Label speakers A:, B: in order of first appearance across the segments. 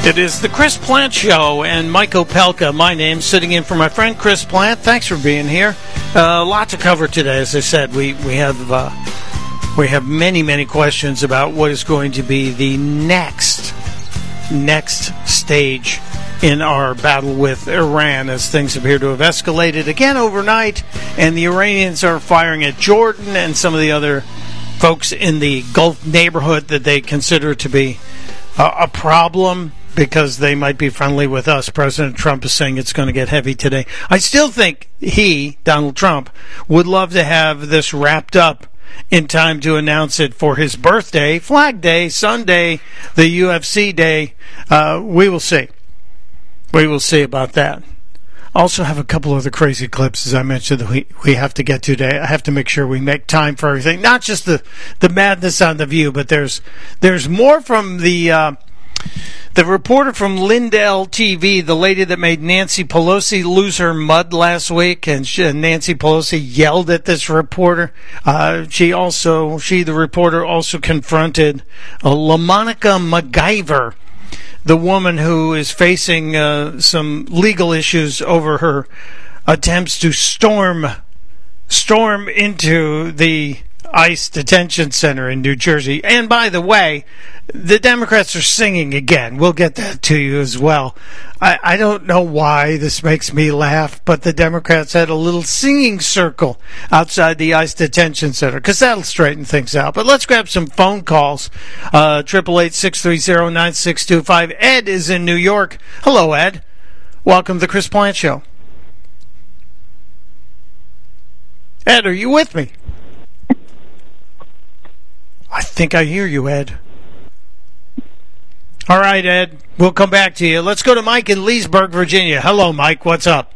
A: It is the Chris Plant Show, and Mike Opelka, my name, sitting in for my friend Chris Plant. Thanks for being here. A lot to cover today. As I said, we have many questions about what is going to be the next stage in our battle with Iran, as things appear to have escalated again overnight, and the Iranians are firing at Jordan and some of the other folks in the Gulf neighborhood that they consider to be a problem because they might be friendly with us. President Trump is saying it's going to get heavy today. I still think he, Donald Trump, would love to have this wrapped up in time to announce it for his birthday, Flag Day, Sunday, the UFC Day. We will see. We will see about that. Also have a couple other crazy clips, as I mentioned, that we have to get to today. I have to make sure we make time for everything. Not just the madness on The View, but there's more from the reporter from Lindell TV, the lady that made Nancy Pelosi lose her mud last week, and Nancy Pelosi yelled at this reporter. The reporter, also confronted LaMonica MacGyver, the woman who is facing some legal issues over her attempts to storm into the ICE detention center in New Jersey. And by the way, the Democrats are singing again. We'll get that to you as well. I don't know why this makes me laugh, but the Democrats had a little singing circle outside the ICE detention center, because that'll straighten things out. But let's grab some phone calls. 888-630-9625. Ed is in New York. Hello, Ed. Welcome to the Chris Plant Show. Ed, are you with me? I think I hear you, Ed. All right, Ed. We'll come back to you. Let's go to Mike in Leesburg, Virginia. Hello, Mike. What's up?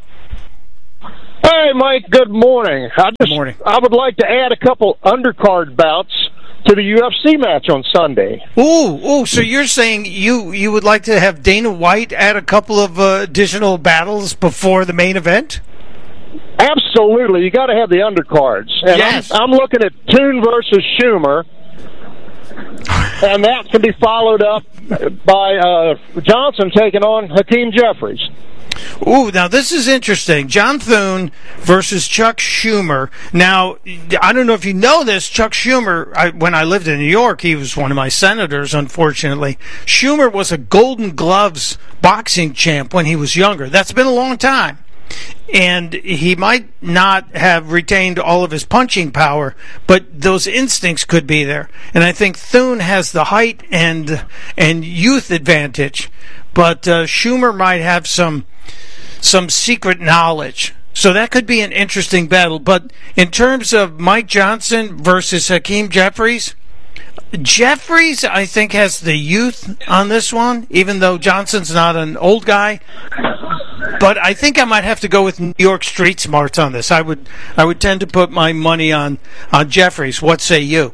B: Hey, Mike. Good morning.
A: Good morning.
B: I would like to add a couple undercard bouts to the UFC match on Sunday.
A: Ooh. So you're saying you would like to have Dana White add a couple of additional battles before the main event?
B: Absolutely. You got to have the undercards. And
A: yes.
B: I'm looking at Toon versus Schumer. And that can be followed up by Johnson taking on Hakeem Jeffries.
A: Ooh, now this is interesting. John Thune versus Chuck Schumer. Now, I don't know if you know this, Chuck Schumer, when I lived in New York, he was one of my senators, unfortunately. Schumer was a Golden Gloves boxing champ when he was younger. That's been a long time. And he might not have retained all of his punching power, but those instincts could be there. And I think Thune has the height and youth advantage, but Schumer might have some secret knowledge. So that could be an interesting battle. But in terms of Mike Johnson versus Hakeem Jeffries, Jeffries, I think, has the youth on this one, even though Johnson's not an old guy. But I think I might have to go with New York street smarts on this. I would tend to put my money on Jeffries. What say you?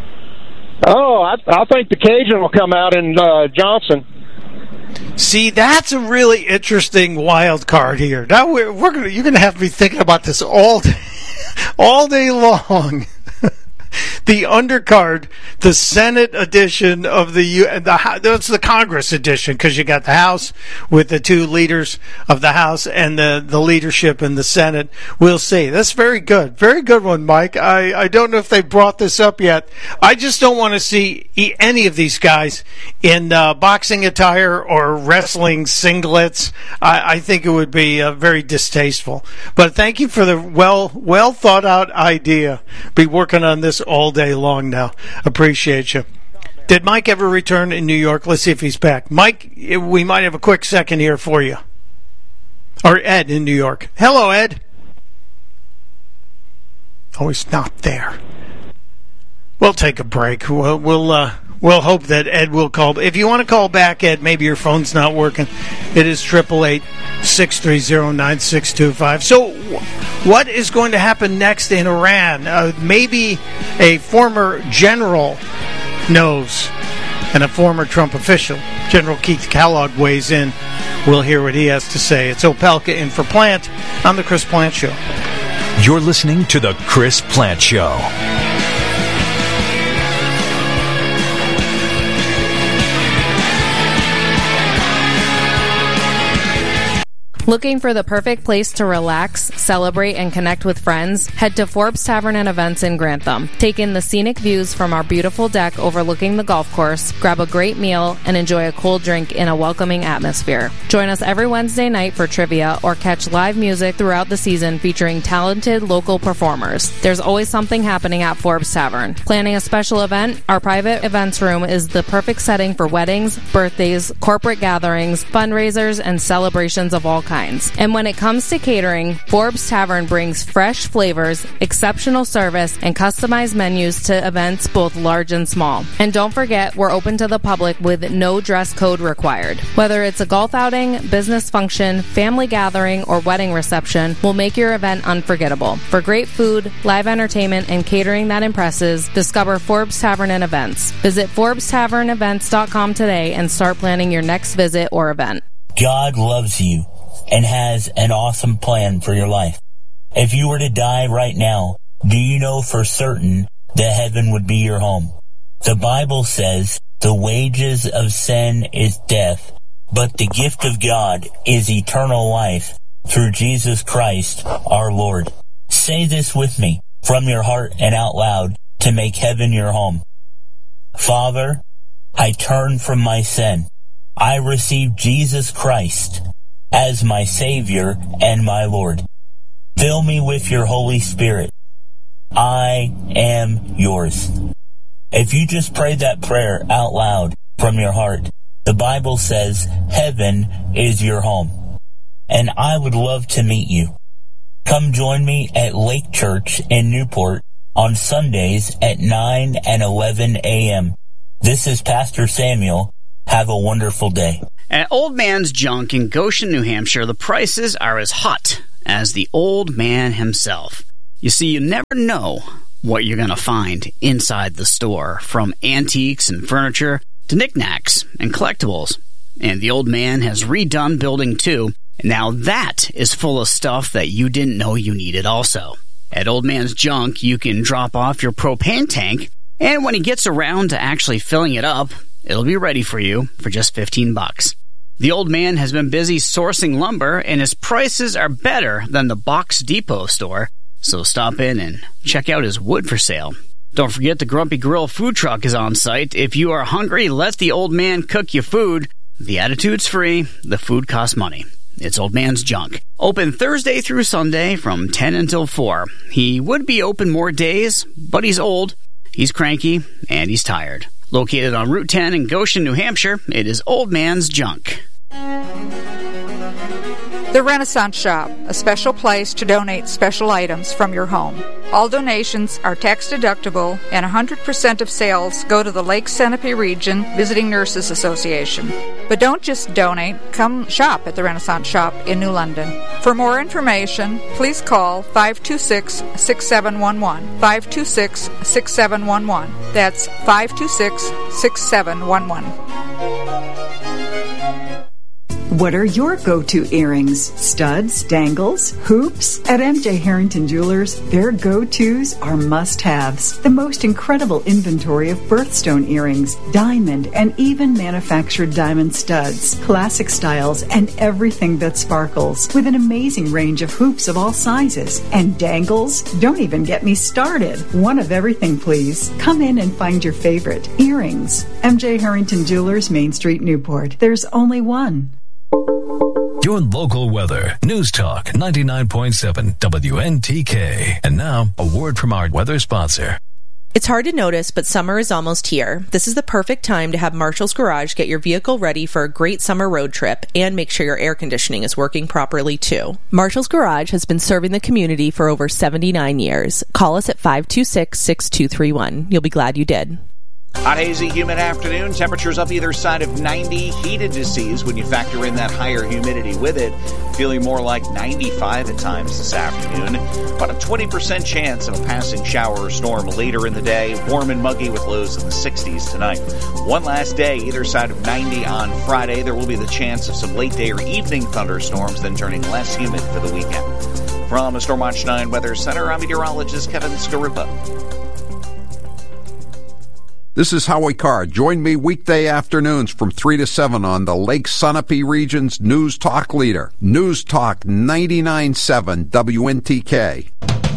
B: Oh, I think the Cajun will come out in Johnson.
A: See, that's a really interesting wild card here. Now you're gonna have me thinking about this all day long. The undercard, the Senate edition of that's the Congress edition, because you got the House with the two leaders of the House and the leadership in the Senate. We'll see. That's very good. Very good one, Mike. I don't know if they brought this up yet. I just don't want to see any of these guys in boxing attire or wrestling singlets. I think it would be very distasteful. But thank you for the well thought out idea. Be working on this all day long now. Appreciate you. Did Mike ever return in New York? Let's see if he's back. Mike, we might have a quick second here for you. Or Ed in New York. Hello, Ed. Oh, he's not there. We'll take a break. We'll hope that Ed will call. If you want to call back, Ed, maybe your phone's not working. It is 888-630-9625. So what is going to happen next in Iran? Maybe a former general knows, and a former Trump official. General Keith Kellogg weighs in. We'll hear what he has to say. It's Opelka in for Plant on The Chris Plant Show.
C: You're listening to The Chris Plant Show.
D: Looking for the perfect place to relax, celebrate, and connect with friends? Head to Forbes Tavern and Events in Grantham. Take in the scenic views from our beautiful deck overlooking the golf course, grab a great meal, and enjoy a cold drink in a welcoming atmosphere. Join us every Wednesday night for trivia or catch live music throughout the season featuring talented local performers. There's always something happening at Forbes Tavern. Planning a special event? Our private events room is the perfect setting for weddings, birthdays, corporate gatherings, fundraisers, and celebrations of all kinds. And when it comes to catering, Forbes Tavern brings fresh flavors, exceptional service, and customized menus to events both large and small. And don't forget, we're open to the public with no dress code required. Whether it's a golf outing, business function, family gathering, or wedding reception, we'll make your event unforgettable. For great food, live entertainment, and catering that impresses, discover Forbes Tavern and Events. Visit ForbesTavernEvents.com today and start planning your next visit or event.
E: God loves you and has an awesome plan for your life. If you were to die right now, do you know for certain that heaven would be your home? The Bible says the wages of sin is death, but the gift of God is eternal life through Jesus Christ our Lord. Say this with me from your heart and out loud to make heaven your home. Father, I turn from my sin. I receive Jesus Christ as my Savior and my Lord. Fill me with your Holy Spirit. I am yours. If you just prayed that prayer out loud from your heart, the Bible says heaven is your home. And I would love to meet you. Come join me at Lake Church in Newport on Sundays at 9 and 11 a.m. This is Pastor Samuel. Have a wonderful day.
F: At Old Man's Junk in Goshen, New Hampshire, the prices are as hot as the old man himself. You see, you never know what you're going to find inside the store, from antiques and furniture to knickknacks and collectibles. And the old man has redone Building 2, and now that is full of stuff that you didn't know you needed also. At Old Man's Junk, you can drop off your propane tank, and when he gets around to actually filling it up, it'll be ready for you for just $15. The old man has been busy sourcing lumber, and his prices are better than the Box Depot store, so stop in and check out his wood for sale. Don't forget the Grumpy Grill food truck is on site. If you are hungry, let the old man cook you food. The attitude's free, the food costs money. It's Old Man's Junk. Open Thursday through Sunday from 10 until 4. He would be open more days, but he's old, he's cranky, and he's tired. Located on Route 10 in Goshen, New Hampshire, it is Old Man's Junk.
G: The Renaissance Shop, a special place to donate special items from your home. All donations are tax deductible, and 100% of sales go to the Lake Centipede Region Visiting Nurses Association. But don't just donate, come shop at the Renaissance Shop in New London. For more information, please call 526-6711. 526-6711. That's 526-6711.
H: What are your go-to earrings? Studs, dangles, hoops? At MJ Harrington Jewelers, their go-tos are must-haves. The most incredible inventory of birthstone earrings, diamond, and even manufactured diamond studs, classic styles, and everything that sparkles, with an amazing range of hoops of all sizes. And dangles? Don't even get me started. One of everything, please. Come in and find your favorite. Earrings. MJ Harrington Jewelers, Main Street, Newport. There's only one.
C: Your local weather. News Talk 99.7 WNTK. And now, a word from our weather sponsor.
I: It's hard to notice, but summer is almost here. This is the perfect time to have Marshall's Garage get your vehicle ready for a great summer road trip and make sure your air conditioning is working properly, too. Marshall's Garage has been serving the community for over 79 years. Call us at 526-6231. You'll be glad you did.
J: Hot, hazy, humid afternoon. Temperatures up either side of 90. Heated to seas when you factor in that higher humidity with it. Feeling more like 95 at times this afternoon. About a 20% chance of a passing shower or storm later in the day. Warm and muggy with lows in the 60s tonight. One last day, either side of 90 on Friday. There will be the chance of some late day or evening thunderstorms, then turning less humid for the weekend. From the Stormwatch 9 Weather Center, I'm meteorologist Kevin Skarupa.
K: This is Howie Carr. Join me weekday afternoons from 3 to 7 on the Lake Sunapee region's News Talk leader. News Talk 99.7 WNTK.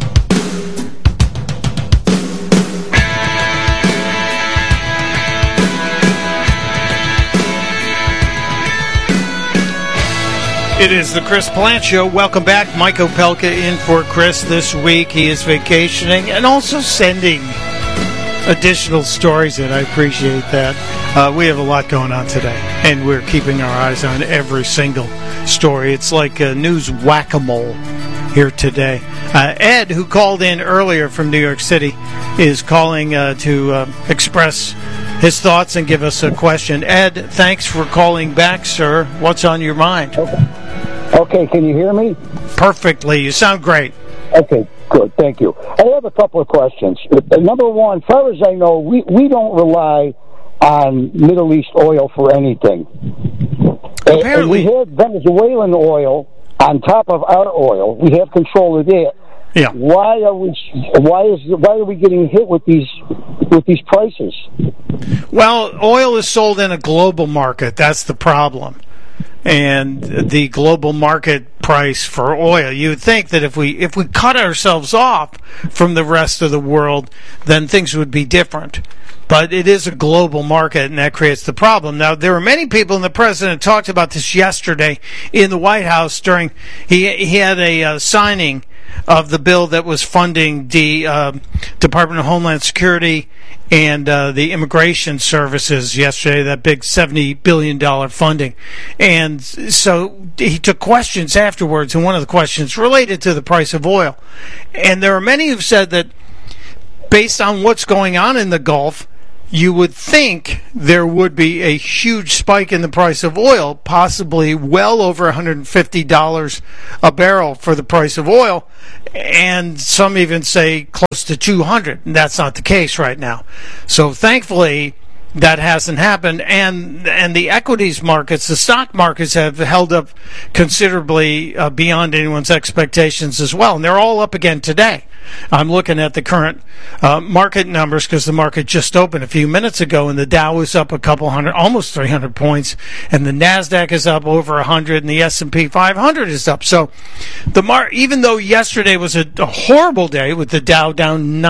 A: It is the Chris Plant Show. Welcome back. Mike Opelka in for Chris this week. He is vacationing and also sending additional stories, and I appreciate that. We have a lot going on today, and we're keeping our eyes on every single story. It's like a news whack-a-mole here today. Ed, who called in earlier from New York City, is calling to express his thoughts and give us a question. Ed, thanks for calling back, sir. What's on your mind?
L: Okay, can you hear me?
A: Perfectly. You sound great.
L: Okay, good. Thank you. I have a couple of questions. Number one, as far as I know, we don't rely on Middle East oil for anything.
A: Apparently.
L: And we have Venezuelan oil on top of our oil. We have control of it.
A: Yeah.
L: Why are we getting hit with these prices?
A: Well, oil is sold in a global market. That's the problem. And the global market price for oil, you would think that if we cut ourselves off from the rest of the world, then things would be different. But it is a global market, and that creates the problem. Now, there were many people, and the president talked about this yesterday in the White House during he had a signing of the bill that was funding the Department of Homeland Security and the Immigration Services yesterday, that big $70 billion funding. And so he took questions afterwards, and one of the questions related to the price of oil. And there are many who've said that based on what's going on in the Gulf, you would think there would be a huge spike in the price of oil, possibly well over $150 a barrel for the price of oil, and some even say close to $200, and that's not the case right now. So thankfully, that hasn't happened, and the equities markets, the stock markets, have held up considerably beyond anyone's expectations as well, and they're all up again today. I'm looking at the current market numbers because the market just opened a few minutes ago, and the Dow is up a couple hundred, almost 300 points, and the Nasdaq is up over 100, and the S&P 500 is up. So even though yesterday was a horrible day with the Dow down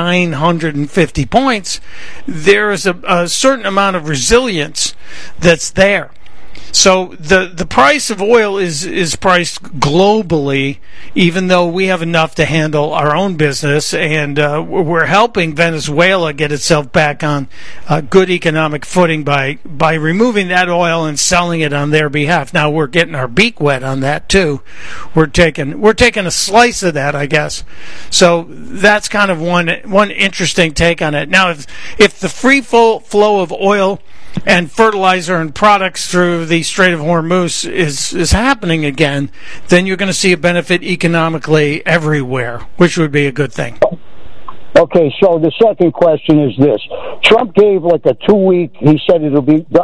A: 950 points, there is a certain amount of resilience that's there. So the price of oil is priced globally, even though we have enough to handle our own business, and we're helping Venezuela get itself back on good economic footing by removing that oil and selling it on their behalf. Now we're getting our beak wet on that too. We're taking a slice of that, I guess. So that's kind of one interesting take on it. Now, if the free flow of oil and fertilizer and products through the Strait of Hormuz is happening again, then you're going to see a benefit economically everywhere, which would be a good thing.
L: Okay, so the second question is this: Trump gave like a 2-week. He said it'll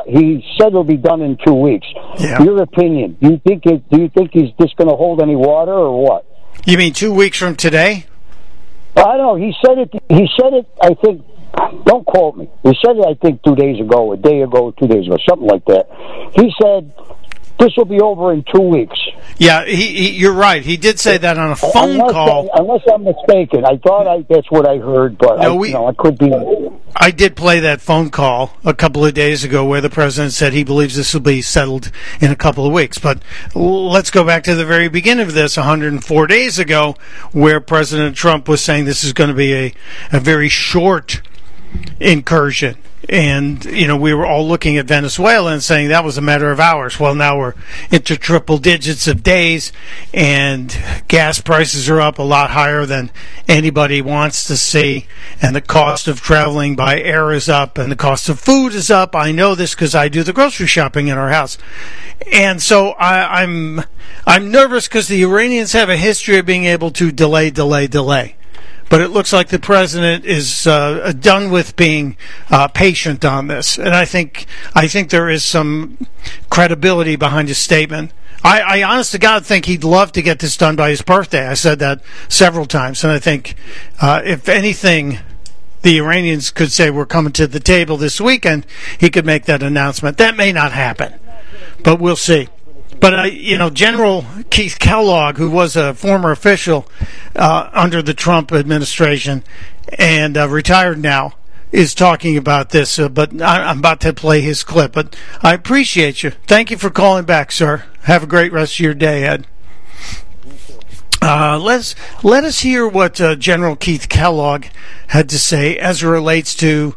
L: be done in 2 weeks.
A: Yeah.
L: Your opinion? Do you think he's just going to hold any water or what?
A: You mean 2 weeks from today?
L: I know he said it. I think. Don't quote me. He said it, I think, 2 days ago, a day ago, 2 days ago, something like that. He said this will be over in 2 weeks.
A: Yeah, you're right. He did say that on a phone call.
L: Unless I'm mistaken. I thought that's what I heard, but I could be.
A: I did play that phone call a couple of days ago where the president said he believes this will be settled in a couple of weeks. But let's go back to the very beginning of this, 104 days ago, where President Trump was saying this is going to be a very short incursion. And, we were all looking at Venezuela and saying that was a matter of hours. Well, now we're into triple digits of days, and gas prices are up a lot higher than anybody wants to see, and the cost of traveling by air is up, and the cost of food is up. I know this because I do the grocery shopping in our house. And so I'm nervous because the Iranians have a history of being able to delay. But it looks like the president is done with being patient on this, and I think there is some credibility behind his statement. I honest to God think he'd love to get this done by his birthday. I said that several times, and I think if anything, the Iranians could say we're coming to the table this weekend, he could make that announcement. That may not happen, but we'll see. But, General Keith Kellogg, who was a former official under the Trump administration and retired now, is talking about this. But I'm about to play his clip. But I appreciate you. Thank you for calling back, sir. Have a great rest of your day, Ed. Let us hear what General Keith Kellogg had to say as it relates to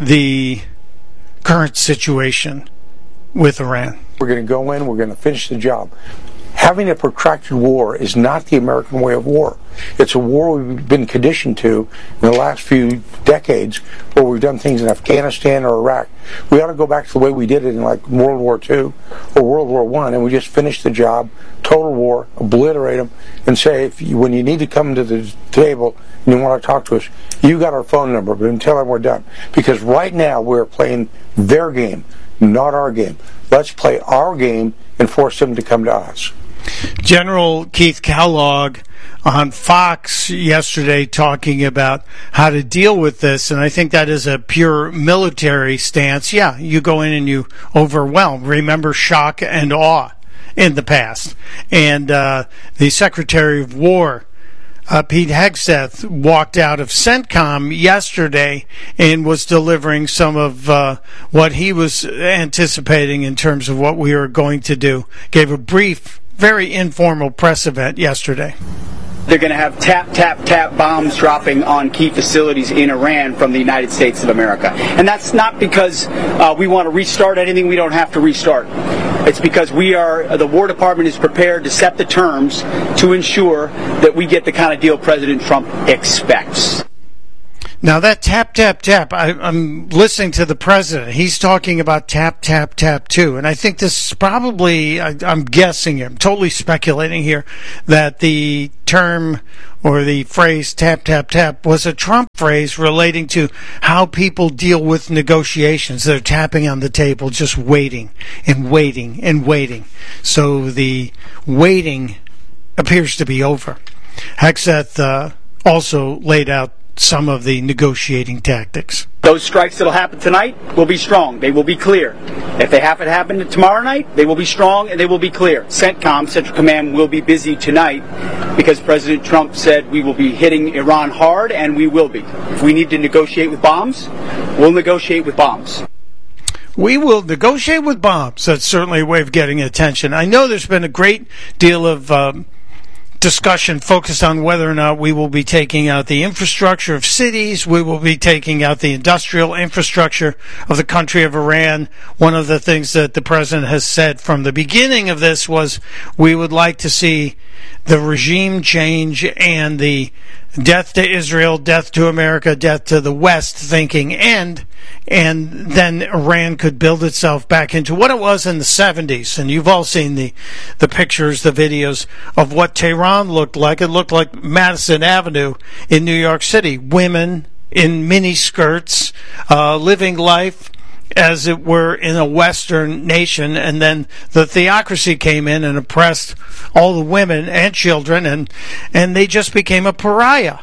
A: the current situation with Iran.
M: We're going to go in, we're going to finish the job. Having a protracted war is not the American way of war. It's a war we've been conditioned to in the last few decades where we've done things in Afghanistan or Iraq. We ought to go back to the way we did it in like World War II or World War I, and we just finish the job, total war, obliterate them, and say, when you need to come to the table and you want to talk to us, you got our phone number, but until then we're done. Because right now we're playing their game, not our game. Let's play our game and force them to come to us.
A: General Keith Kellogg on Fox yesterday talking about how to deal with this, and I think that is a pure military stance. Yeah, you go in and you overwhelm. Remember shock and awe in the past. And the Secretary of War, Pete Hegseth, walked out of CENTCOM yesterday and was delivering some of what he was anticipating in terms of what we were going to do. Gave a brief, very informal press event yesterday.
N: They're going to have tap, tap, tap bombs dropping on key facilities in Iran from the United States of America. And that's not because we want to restart anything we don't have to restart. It's because the War Department is prepared to set the terms to ensure that we get the kind of deal President Trump expects.
A: Now that tap, tap, tap, I'm listening to the president. He's talking about tap, tap, tap too. And I think this is probably, I'm guessing here, I'm totally speculating here, that the term or the phrase tap, tap, tap was a Trump phrase relating to how people deal with negotiations. They're tapping on the table, just waiting and waiting and waiting. So the waiting appears to be over. Hegseth also laid out some of the negotiating tactics.
N: Those strikes that will happen tonight will be strong. They will be clear. If they happen to happen tomorrow night, they will be strong and they will be clear. CENTCOM, Central Command, will be busy tonight because President Trump said we will be hitting Iran hard, and we will be. If we need to negotiate with bombs, we'll negotiate with bombs.
A: We will negotiate with bombs. That's certainly a way of getting attention. I know there's been a great deal of discussion focused on whether or not we will be taking out the infrastructure of cities, we will be taking out the industrial infrastructure of the country of Iran. One of the things that the president has said from the beginning of this was we would like to see the regime change and the death to Israel, death to America, death to the West thinking end, and then Iran could build itself back into what it was in the 70s. And you've all seen the pictures, the videos of what Tehran looked like. It looked like Madison Avenue in New York City. Women in mini skirts, living life as it were in a Western nation, and then the theocracy came in and oppressed all the women and children, and they just became a pariah.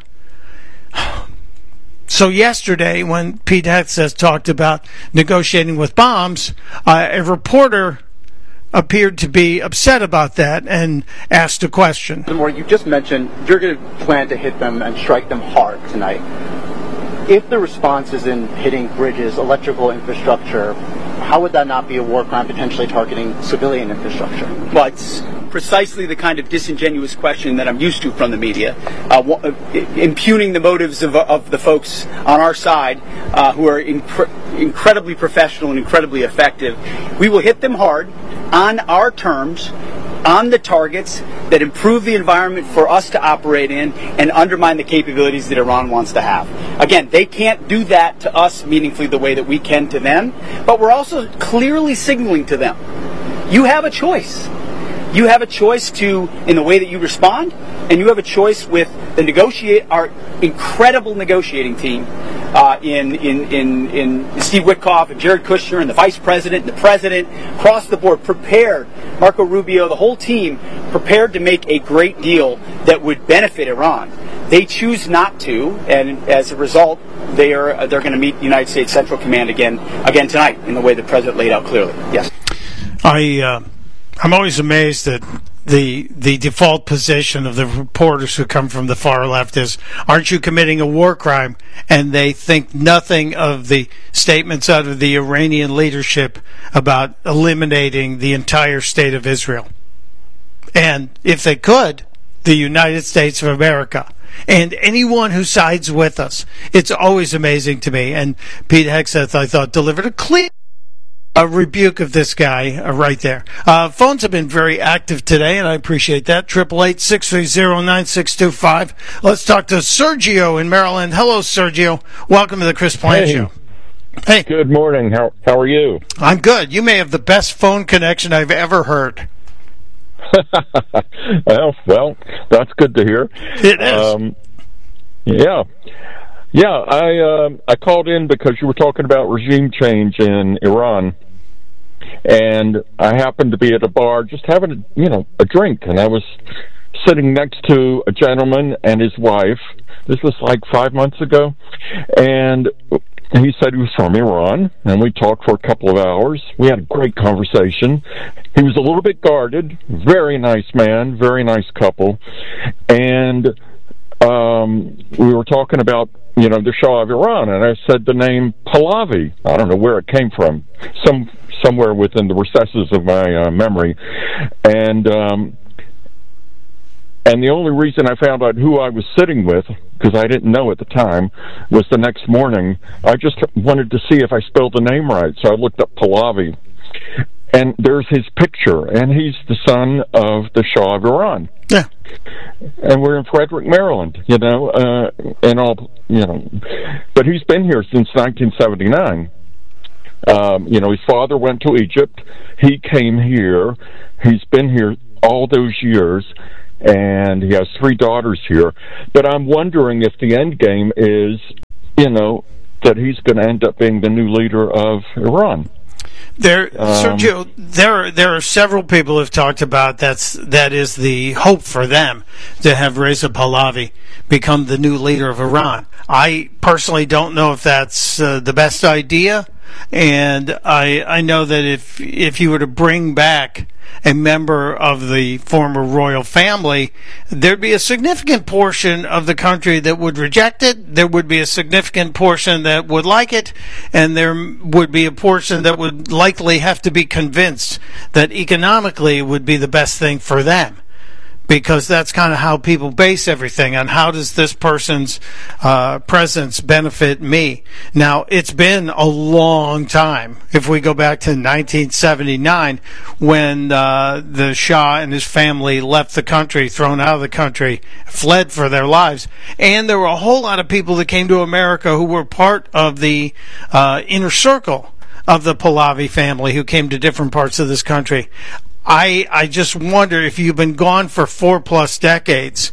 A: So yesterday, when Pete Hegseth talked about negotiating with bombs, a reporter appeared to be upset about that and asked a question.
O: You just mentioned you're going to plan to hit them and strike them hard tonight. If the response is in hitting bridges, electrical infrastructure, how would that not be a war crime potentially targeting civilian infrastructure?
N: Well, it's precisely the kind of disingenuous question that I'm used to from the media, impugning the motives of the folks on our side who are incredibly professional and incredibly effective. We will hit them hard on our terms, on the targets that improve the environment for us to operate in and undermine the capabilities that Iran wants to have. Again, they can't do that to us meaningfully the way that we can to them, but we're also clearly signaling to them, you have a choice. You have a choice in the way that you respond, and you have a choice with our incredible negotiating team in Steve Witkoff and Jared Kushner and the Vice President and the President, across the board, prepared, Marco Rubio, the whole team, prepared to make a great deal that would benefit Iran. They choose not to, and as a result, they're going to meet United States Central Command again tonight in the way the president laid out clearly. Yes.
A: I'm always amazed that the default position of the reporters who come from the far left is, aren't you committing a war crime? And they think nothing of the statements out of the Iranian leadership about eliminating the entire state of Israel. And if they could, the United States of America. And anyone who sides with us. It's always amazing to me. And Pete Hegseth, I thought, delivered a clear rebuke of this guy right there. Phones have been very active today, and I appreciate that. 888-630-9625. Let's talk to Sergio in Maryland. Hello, Sergio. Welcome to the Chris Plante Show. Hey.
P: Good morning. How are you?
A: I'm good. You may have the best phone connection I've ever heard.
P: Well, that's good to hear.
A: It is.
P: I called in because you were talking about regime change in Iran, and I happened to be at a bar just having a drink, and I was sitting next to a gentleman and his wife. This was like 5 months ago, and he said he was from Iran, and we talked for a couple of hours. We had a great conversation. He was a little bit guarded, very nice man, very nice couple, and we were talking about, the Shah of Iran, and I said the name Pahlavi. I don't know where it came from, somewhere within the recesses of my memory, and the only reason I found out who I was sitting with, because I didn't know at the time, was the next morning. I just wanted to see if I spelled the name right, so I looked up Pahlavi. And there's his picture, and he's the son of the Shah of Iran.
A: Yeah.
P: And we're in Frederick, Maryland, and all, But he's been here since 1979. His father went to Egypt. He came here. He's been here all those years, and he has 3 daughters here. But I'm wondering if the end game is, that he's going to end up being the new leader of Iran.
A: Sergio, there are several people who've talked about that is the hope for them, to have Reza Pahlavi become the new leader of Iran. I personally don't know if that's the best idea, and I know that if you were to bring back a member of the former royal family, there'd be a significant portion of the country that would reject it, there would be a significant portion that would like it, and there would be a portion that would likely have to be convinced that economically it would be the best thing for them. Because that's kind of how people base everything on how does this person's presence benefit me. Now, it's been a long time. If we go back to 1979, when the Shah and his family left the country, thrown out of the country, fled for their lives, and there were a whole lot of people that came to America who were part of the inner circle of the Pahlavi family who came to different parts of this country. I just wonder, if you've been gone for 4+ decades,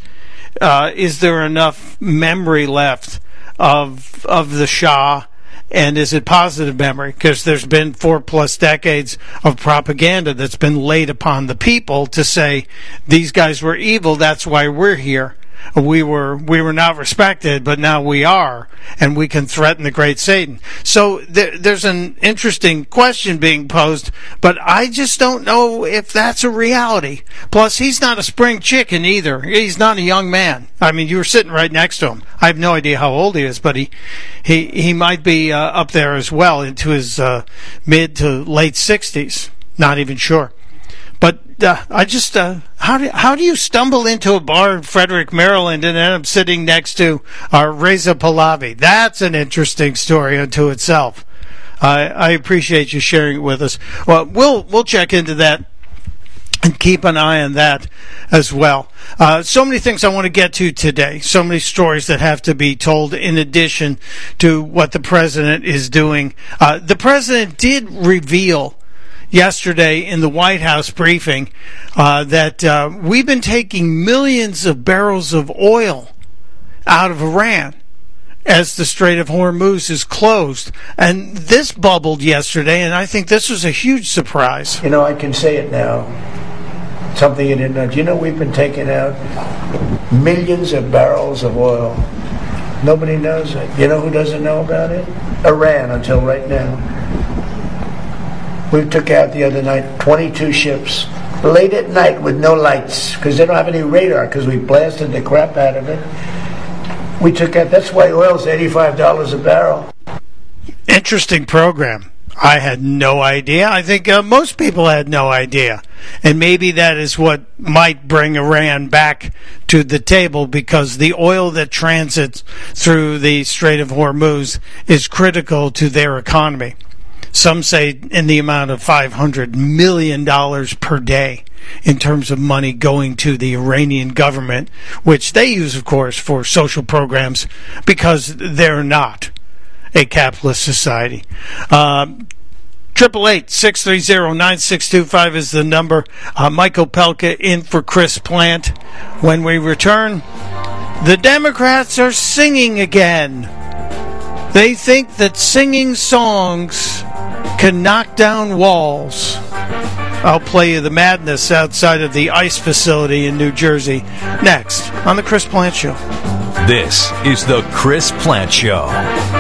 A: is there enough memory left of the Shah, and is it positive memory? Because there's been 4+ decades of propaganda that's been laid upon the people to say these guys were evil, that's why we're here. We were not respected, but now we are, and we can threaten the great Satan. So there's an interesting question being posed, but I just don't know if that's a reality. Plus, he's not a spring chicken either. He's not a young man. I mean, you were sitting right next to him. I have no idea how old he is, but he might be up there as well, into his mid to late 60s. Not even sure. But I just, how do you stumble into a bar in Frederick, Maryland, and end up sitting next to Reza Pahlavi? That's an interesting story unto itself. I appreciate you sharing it with us. Well, we'll check into that and keep an eye on that as well. So many things I want to get to today. So many stories that have to be told in addition to what the president is doing. The president did reveal yesterday in the White House briefing that we've been taking millions of barrels of oil out of Iran as the Strait of Hormuz is closed. And this bubbled yesterday, and I think this was a huge surprise.
Q: I can say it now. something you didn't know. Do you know we've been taking out millions of barrels of oil? Nobody knows it. You know who doesn't know about it? Iran, until right now. We took out the other night 22 ships late at night with no lights because they don't have any radar because we blasted the crap out of it. We took out, that's why oil's $85 a barrel.
A: Interesting program. I had no idea. I think most people had no idea. And maybe that is what might bring Iran back to the table, because the oil that transits through the Strait of Hormuz is critical to their economy. Some say in the amount of $500 million per day in terms of money going to the Iranian government, which they use, of course, for social programs because they're not a capitalist society. 888-630-9625 is the number. Mike Opelka in for Chris Plant. When we return, the Democrats are singing again. They think that singing songs can knock down walls. I'll play you the madness outside of the ICE facility in New Jersey next on The Chris Plant Show.
C: This is The Chris Plant Show.